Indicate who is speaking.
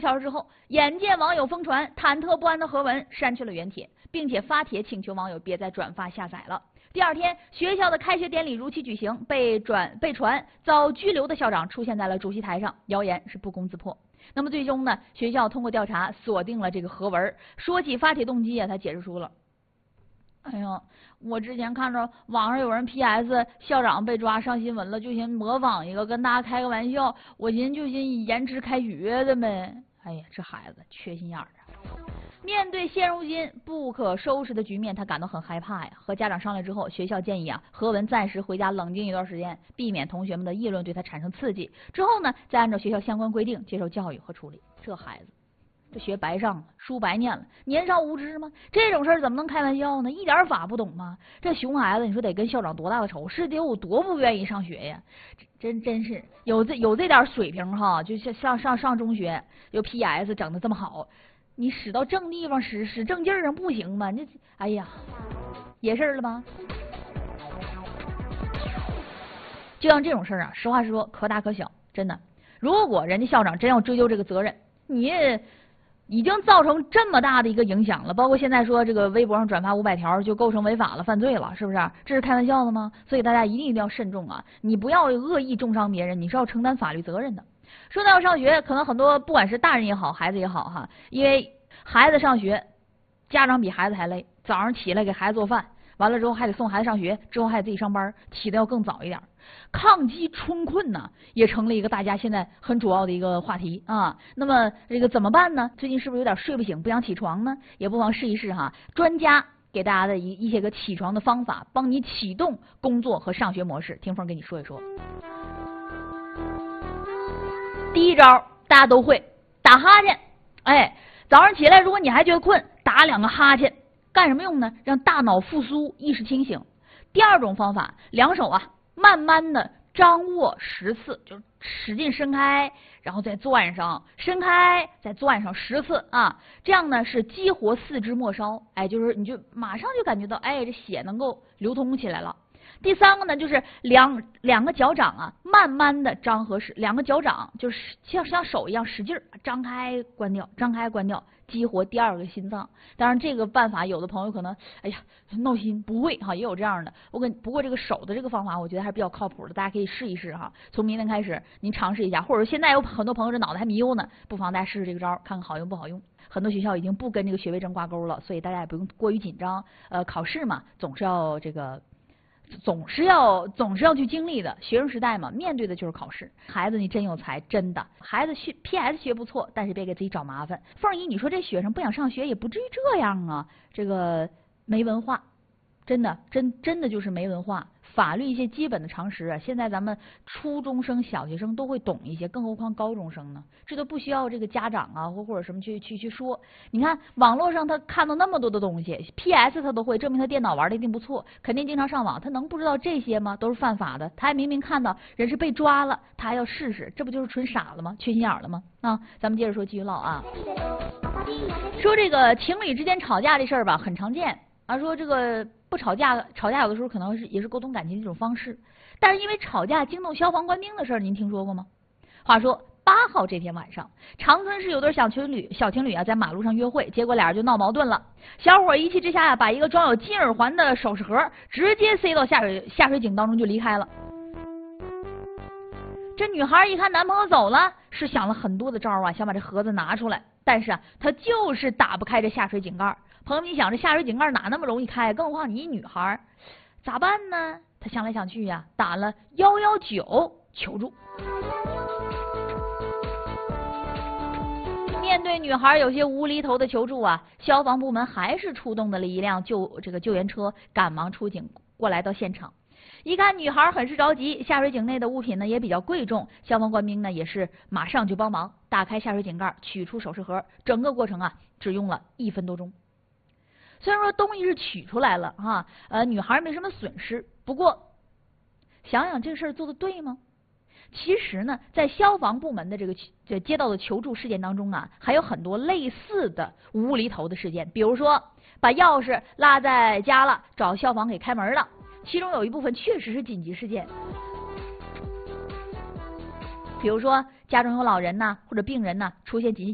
Speaker 1: 小时之后，眼见网友疯传忐忑不安的何文删去了原帖，并且发帖请求网友别再转发下载了。第二天，学校的开学典礼如期举行，被传遭拘留的校长出现在了主席台上，谣言是不攻自破。那么最终呢，学校通过调查锁定了这个何文。说起发帖动机啊，他解释说了：哎呦，我之前看着网上有人 PS 校长被抓上新闻了，就寻模仿一个，跟大家开个玩笑，我寻延迟开学的呗。哎呀，这孩子缺心眼儿啊！面对现如今不可收拾的局面，他感到很害怕呀。和家长商量之后，学校建议何文暂时回家冷静一段时间，避免同学们的议论对他产生刺激。之后呢，再按照学校相关规定接受教育和处理。这孩子，这学白上了，书白念了，年少无知吗？这种事儿怎么能开玩笑呢？一点法不懂吗？这熊孩子，你说得跟校长多大的仇？是得有多不愿意上学呀？真是有这点水平哈，就像上中学，有 PS 整的这么好。你使到正地方使正劲儿上不行吗？你哎呀，也事了吧？就像这种事儿啊，实话实说，可大可小，真的。如果人家校长真要追究这个责任，你已经造成这么大的一个影响了，包括现在说这个微博上转发500条就构成违法了，犯罪了，是不是？这是开玩笑的吗？所以大家一定要慎重啊！你不要恶意重伤别人，你是要承担法律责任的。说到上学，可能很多不管是大人也好，孩子也好哈，因为孩子上学，家长比孩子还累。早上起来给孩子做饭，完了之后还得送孩子上学，之后还得自己上班，起的要更早一点。抗击春困呢，也成了一个大家现在很主要的一个话题啊。那么这个怎么办呢？最近是不是有点睡不醒，不想起床呢？也不妨试一试哈。专家给大家的一些个起床的方法，帮你启动工作和上学模式。听风给你说一说。第一招大家都会，打哈欠。哎，早上起来如果你还觉得困，打2个哈欠，干什么用呢？让大脑复苏，意识清醒。第二种方法，两手啊慢慢的张握10次，就是使劲伸开，然后再攥上，伸开再攥上10次啊。这样呢是激活四肢末梢，哎，就是你就马上就感觉到，哎，这血能够流通起来了。第三个呢，就是两个脚掌啊，慢慢的张合使，2个脚掌就是像手一样使劲张开关掉，张开关掉，激活第2个心脏。当然这个办法有的朋友可能哎呀闹心不会哈，也有这样的。不过这个手的这个方法我觉得还是比较靠谱的，大家可以试一试哈。从明天开始您尝试一下，或者现在有很多朋友这脑袋还迷糊呢，不妨大家试试这个招，看看好用不好用。很多学校已经不跟这个学位证挂钩了，所以大家也不用过于紧张。考试嘛，总是要去经历的。学生时代嘛，面对的就是考试。孩子你真有才，真的，孩子PS 学不错，但是别给自己找麻烦。凤姨，你说这学生不想上学也不至于这样啊，这个没文化，真的就是没文化。法律一些基本的常识啊，现在咱们初中生、小学生都会懂一些，更何况高中生呢？这都不需要这个家长啊或者什么去说。你看网络上他看到那么多的东西 ，PS 他都会，证明他电脑玩的一定不错，肯定经常上网，他能不知道这些吗？都是犯法的。他还明明看到人是被抓了，他还要试试，这不就是纯傻了吗？缺心眼了吗？啊，咱们接着说，继续唠啊。说这个情侣之间吵架这事儿吧，很常见。说这个不吵架有的时候可能也是沟通感情的一种方式，但是因为吵架惊动消防官兵的事儿，您听说过吗？话说8号这天晚上，长春市有对小情侣啊，在马路上约会，结果俩人就闹矛盾了。小伙一气之下把一个装有金耳环的首饰盒直接塞到下水井当中就离开了。这女孩一看男朋友走了，是想了很多的招啊，想把这盒子拿出来，但是她就是打不开这下水井盖。朋友们一想，这下水井盖哪那么容易开，更何况你一女孩，咋办呢？她想来想去呀，打了119求助。面对女孩有些无厘头的求助啊，消防部门还是出动了一辆救援车，赶忙出警过来到现场。一看女孩很是着急，下水井内的物品呢也比较贵重，消防官兵呢也是马上就帮忙打开下水井盖，取出首饰盒，整个过程啊只用了1分多钟。虽然说东西是取出来了哈，女孩没什么损失，不过想想这事儿做的对吗？其实呢，在消防部门的这个接到的求助事件当中啊，还有很多类似的无厘头的事件，比如说把钥匙落在家了，找消防给开门了，其中有一部分确实是紧急事件，比如说家中有老人呐，或者病人呐，出现紧急